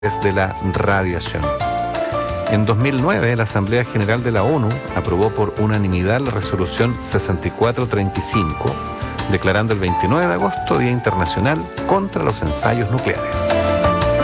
de la radiación. En 2009, la Asamblea General de la ONU aprobó por unanimidad la resolución 6435, declarando el 29 de agosto Día Internacional contra los Ensayos Nucleares.